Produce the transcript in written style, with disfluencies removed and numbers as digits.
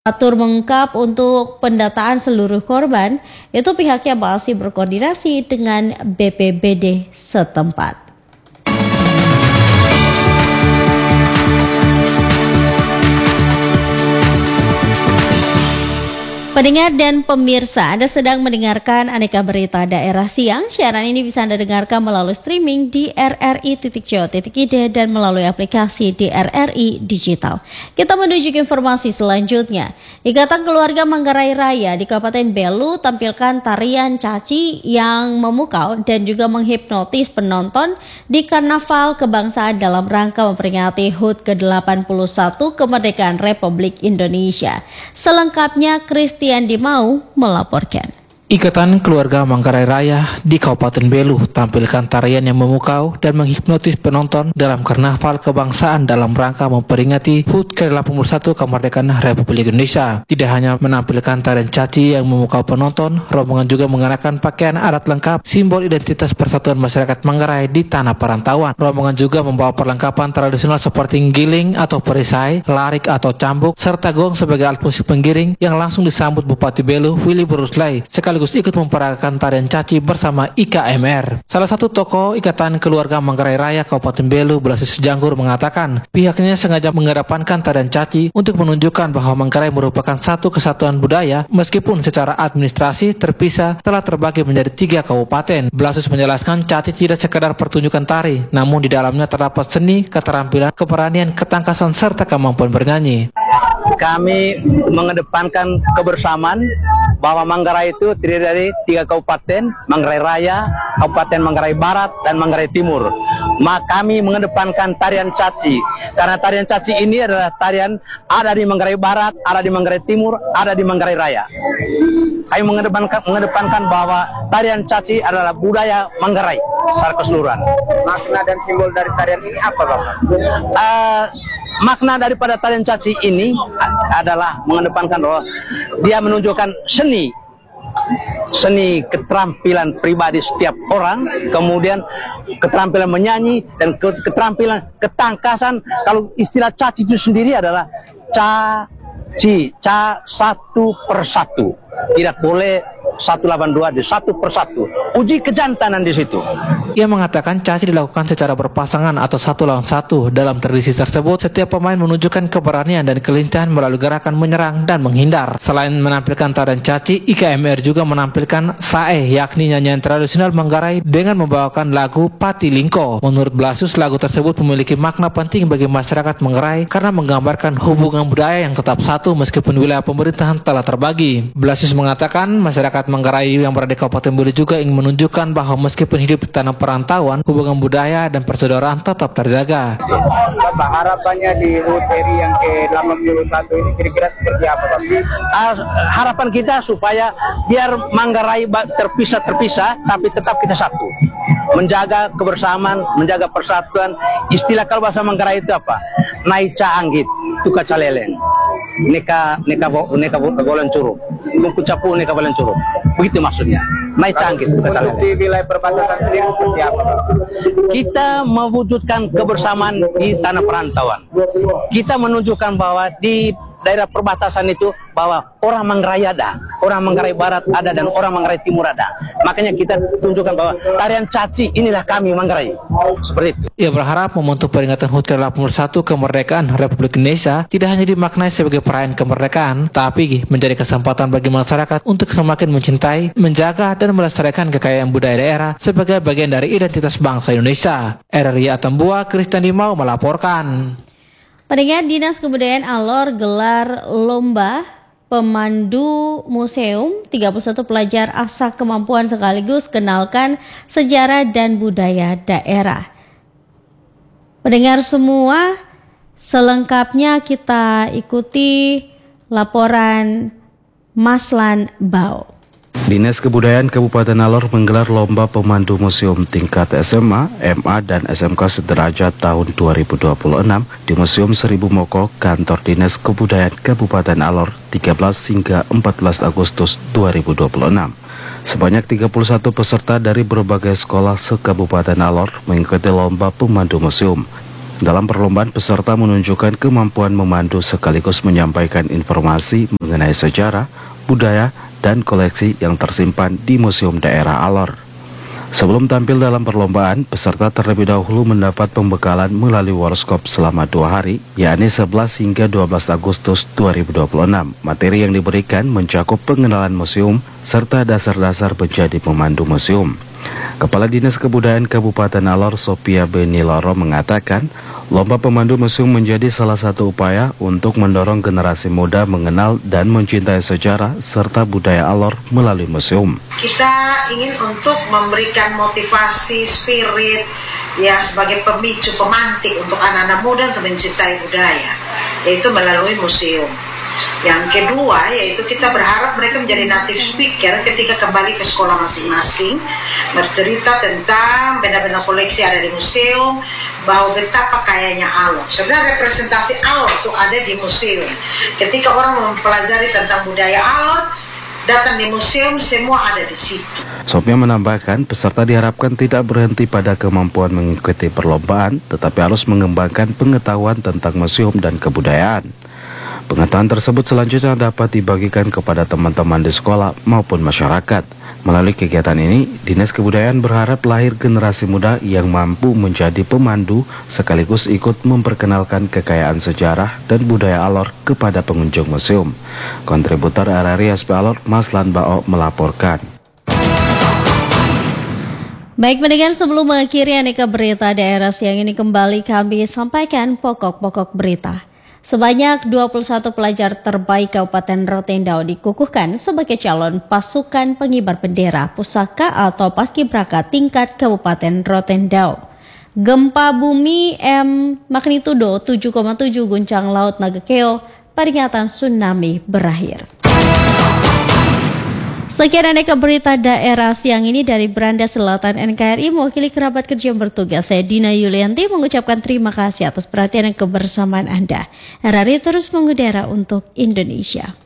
Atur mengungkap untuk pendataan seluruh korban, itu pihaknya masih berkoordinasi dengan BPBD setempat. Pendengar dan pemirsa, Anda sedang mendengarkan Aneka Berita Daerah Siang. Siaran ini bisa Anda dengarkan melalui streaming di rri.co.id dan melalui aplikasi di RRI Digital. Kita menuju ke informasi selanjutnya. Ikatan Keluarga Manggarai Raya di Kabupaten Belu tampilkan tarian caci yang memukau dan juga menghipnotis penonton di Karnaval Kebangsaan dalam rangka memperingati HUT ke-81 Kemerdekaan Republik Indonesia. Selengkapnya Christian Dimau melaporkan. Ikatan Keluarga Manggarai Raya di Kabupaten Belu tampilkan tarian yang memukau dan menghipnotis penonton dalam Karnaval Kebangsaan dalam rangka memperingati HUT ke-81 Kemerdekaan Republik Indonesia. Tidak hanya menampilkan tarian caci yang memukau penonton, rombongan juga mengenakan pakaian adat lengkap simbol identitas persatuan masyarakat Manggarai di tanah perantauan. Rombongan juga membawa perlengkapan tradisional seperti giling atau perisai, larik atau cambuk, serta gong sebagai alat musik penggiring yang langsung disambut Bupati Belu Willy Buruslay sekaligus ikut memperagakan tarian caci bersama IKMR. Salah satu tokoh Ikatan Keluarga Manggarai Raya Kabupaten Belu, Blasis Janggur, mengatakan pihaknya sengaja mengedepankan tarian caci untuk menunjukkan bahwa Manggarai merupakan satu kesatuan budaya meskipun secara administrasi terpisah telah terbagi menjadi 3 kabupaten. Blasis menjelaskan caci tidak sekadar pertunjukan tari, namun di dalamnya terdapat seni, keterampilan, keberanian, ketangkasan, serta kemampuan bernyanyi. Kami mengedepankan kebersamaan bahwa Manggarai itu terdiri dari 3 kabupaten, Manggarai Raya, Kabupaten Manggarai Barat, dan Manggarai Timur. Kami mengedepankan tarian caci, karena tarian caci ini adalah tarian ada di Manggarai Barat, ada di Manggarai Timur, ada di Manggarai Raya. Kami mengedepankan bahwa tarian caci adalah budaya Manggarai secara keseluruhan. Makna dan simbol dari tarian ini apa, Bapak? Makna daripada tarian caci ini adalah mengedepankan bahwa dia menunjukkan seni keterampilan pribadi setiap orang, kemudian keterampilan menyanyi dan keterampilan ketangkasan. Kalau istilah caci itu sendiri adalah satu persatu, tidak boleh 182 di satu persatu. Uji kejantanan di situ. Ia mengatakan caci dilakukan secara berpasangan atau 1 lawan 1. Dalam tradisi tersebut, setiap pemain menunjukkan keberanian dan kelincahan melalui gerakan menyerang dan menghindar. Selain menampilkan tarian caci, IKMR juga menampilkan saeh, yakni nyanyian tradisional Manggarai dengan membawakan lagu Pati Lingko. Menurut Blasus, lagu tersebut memiliki makna penting bagi masyarakat Manggarai karena menggambarkan hubungan budaya yang tetap satu meskipun wilayah pemerintahan telah terbagi. Blasus mengatakan masyarakat Manggarai yang berada di Kabupaten Belu juga ingin menunjukkan bahwa meskipun hidup di tanah perantauan, hubungan budaya dan persaudaraan tetap terjaga. Bapak, harapannya di HUT RI yang ke-81 ini kira-kira seperti apa, Pak? Harapan kita supaya biar Manggarai terpisah, tapi tetap kita satu. Menjaga kebersamaan, menjaga persatuan. Istilah kalau bahasa Manggarai itu apa? Naica anggit, tuka caleleng. Neka bolan curug, bungku capu neka bolan curug. Begitu maksudnya. Naik canggih. Untuk di wilayah perbatasan sendiri seperti apa? Kita mewujudkan kebersamaan di tanah perantauan. Kita menunjukkan bahwa di daerah perbatasan itu bahwa orang Manggarai ada, orang Manggarai Barat ada, dan orang Manggarai Timur ada. Makanya kita tunjukkan bahwa tarian caci inilah kami Manggarai. Seperti itu. Ia berharap momentum peringatan HUT ke-81 Kemerdekaan Republik Indonesia tidak hanya dimaknai sebagai perayaan kemerdekaan, tapi menjadi kesempatan bagi masyarakat untuk semakin mencintai, menjaga, dan melestarikan kekayaan budaya daerah sebagai bagian dari identitas bangsa Indonesia. RRI Atambua, Christian Dimau melaporkan. Pendengar, Dinas Kebudayaan Alor gelar lomba pemandu museum 31 pelajar asah kemampuan sekaligus kenalkan sejarah dan budaya daerah. Pendengar semua, selengkapnya kita ikuti laporan Maslan Bau. Dinas Kebudayaan Kabupaten Alor menggelar lomba pemandu museum tingkat SMA, MA, dan SMK sederajat tahun 2026 di Museum Seribu Moko, kantor Dinas Kebudayaan Kabupaten Alor 13 hingga 14 Agustus 2026. Sebanyak 31 peserta dari berbagai sekolah se-Kabupaten Alor mengikuti lomba pemandu museum. Dalam perlombaan, peserta menunjukkan kemampuan memandu sekaligus menyampaikan informasi mengenai sejarah, budaya, dan koleksi yang tersimpan di Museum Daerah Alor. Sebelum tampil dalam perlombaan, peserta terlebih dahulu mendapat pembekalan melalui workshop selama 2 hari, yakni 11 hingga 12 Agustus 2026. Materi yang diberikan mencakup pengenalan museum serta dasar-dasar menjadi pemandu museum. Kepala Dinas Kebudayaan Kabupaten Alor, Sophia Beniloro, mengatakan, lomba pemandu museum menjadi salah satu upaya untuk mendorong generasi muda mengenal dan mencintai sejarah serta budaya Alor melalui museum. Kita ingin untuk memberikan motivasi, spirit, ya sebagai pemicu, pemantik untuk anak-anak muda untuk mencintai budaya, yaitu melalui museum. Yang kedua, yaitu kita berharap mereka menjadi native speaker ketika kembali ke sekolah masing-masing, bercerita tentang benda-benda koleksi ada di museum, bahwa betapa kayanya Alor. Sebenarnya representasi Alor itu ada di museum. Ketika orang mempelajari tentang budaya Alor, datang di museum, semua ada di situ. Sophia menambahkan, peserta diharapkan tidak berhenti pada kemampuan mengikuti perlombaan, tetapi harus mengembangkan pengetahuan tentang museum dan kebudayaan. Pengetahuan tersebut selanjutnya dapat dibagikan kepada teman-teman di sekolah maupun masyarakat. Melalui kegiatan ini, Dinas Kebudayaan berharap lahir generasi muda yang mampu menjadi pemandu sekaligus ikut memperkenalkan kekayaan sejarah dan budaya Alor kepada pengunjung museum. Kontributor RRI SP Alor, Maslan Bao, melaporkan. Baik pendengar, sebelum mengakhiri aneka berita daerah siang ini, kembali kami sampaikan pokok-pokok berita. Sebanyak 21 pelajar terbaik Kabupaten Rotendao dikukuhkan sebagai calon pasukan pengibar bendera pusaka atau paskibraka tingkat Kabupaten Rotendao. Gempa bumi magnitudo 7,7 guncang laut Nagakeo, peringatan tsunami berakhir. Sekian aneka berita daerah siang ini dari Beranda Selatan NKRI. Mewakili kerabat kerja yang bertugas, saya Dina Yulianti mengucapkan terima kasih atas perhatian dan kebersamaan Anda. RRI terus mengudara untuk Indonesia.